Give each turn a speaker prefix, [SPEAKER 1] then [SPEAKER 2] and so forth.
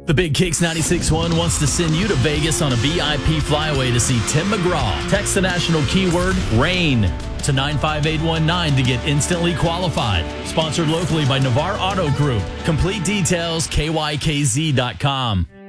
[SPEAKER 1] The Big Kicks 96.1 wants to send you to Vegas on a VIP flyaway to see Tim McGraw. Text the national keyword RAIN to 95819 to get instantly qualified. Sponsored locally by Navarre Auto Group. Complete details, kykz.com.